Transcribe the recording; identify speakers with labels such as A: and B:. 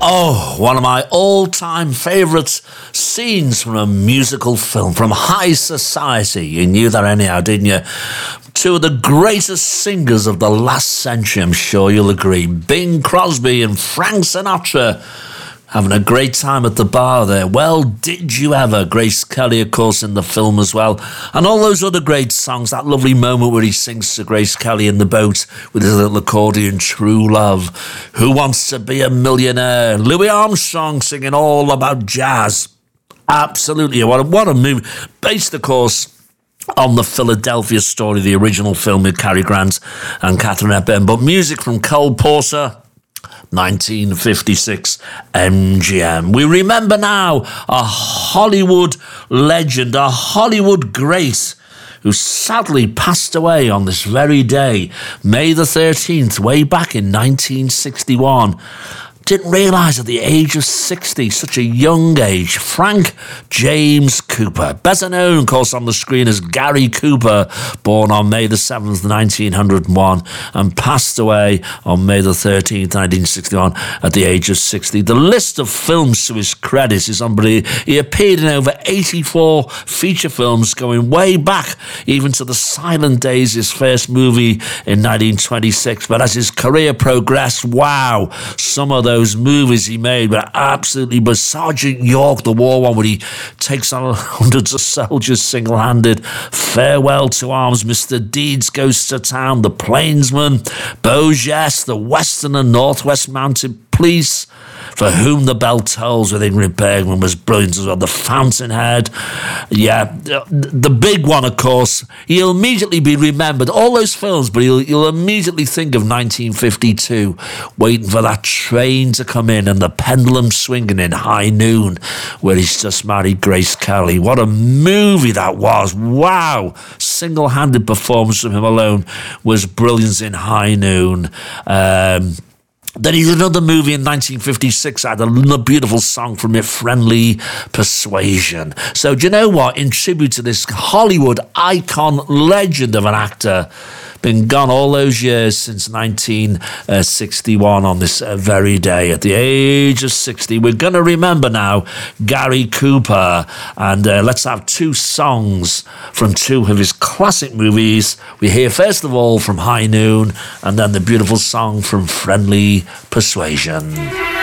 A: Oh, one of my all-time favourite scenes from a musical film, from High Society. You knew that anyhow, didn't you? Two of the greatest singers of the last century, I'm sure you'll agree. Bing Crosby and Frank Sinatra. Having a great time at the bar there. Well, did you ever? Grace Kelly, of course, in the film as well. And all those other great songs. That lovely moment where he sings to Grace Kelly in the boat with his little accordion, True Love. Who Wants to Be a Millionaire? Louis Armstrong singing all about jazz. Absolutely. What a movie. Based, of course, on the Philadelphia Story, the original film with Cary Grant and Katharine Hepburn. But music from Cole Porter, 1956 MGM. We remember now a Hollywood legend, a Hollywood great, who sadly passed away on this very day, May the 13th, way back in 1961. Didn't realise at the age of 60, such a young age, Frank James Cooper, better known, of course, on the screen as Gary Cooper, born on May the 7th, 1901, and passed away on May the 13th, 1961, at the age of 60. The list of films to his credit is unbelievable. He appeared in over 84 feature films, going way back, even to The Silent Days, his first movie in 1926. But as his career progressed, wow, some of those movies he made were absolutely, but Sergeant York, the war one, where he takes on hundreds of soldiers single-handed, Farewell to Arms, Mr. Deeds Goes to Town, The Plainsman, Bojes, The Western and Northwest Mounted Police, For Whom the Bell Tolls with Ingrid Bergman was brilliant as well. The Fountainhead. Yeah, the big one, of course. He'll immediately be remembered. All those films, but you'll immediately think of 1952, waiting for that train to come in and the pendulum swinging in High Noon, where he's just married Grace Kelly. What a movie that was. Wow. Single-handed performance from him alone was brilliance in High Noon. Then he did another movie in 1956. I had a beautiful song from it, Friendly Persuasion. So do you know what? In tribute to this Hollywood icon, legend of an actor, been gone all those years since 1961 on this very day. At the age of 60, we're going to remember now Gary Cooper. And let's have two songs from two of his classic movies. We hear first of all from High Noon, and then the beautiful song from Friendly Persuasion.